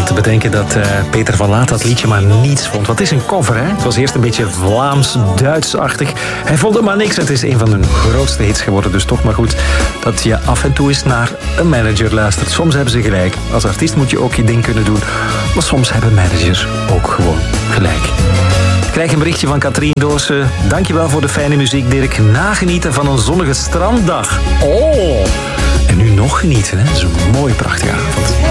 te bedenken dat Peter van Laat dat liedje maar niets vond. Wat is een cover, hè? Het was eerst een beetje Vlaams-Duits-achtig. Hij vond het maar niks. Het is een van hun grootste hits geworden. Dus toch maar goed dat je af en toe eens naar een manager luistert. Soms hebben ze gelijk. Als artiest moet je ook je ding kunnen doen. Maar soms hebben managers ook gewoon gelijk. Ik krijg een berichtje van Katrien Doossen. Dankjewel voor de fijne muziek, Dirk. Nagenieten van een zonnige stranddag. Oh! En nu nog genieten, hè? Dat is een mooi, prachtige avond.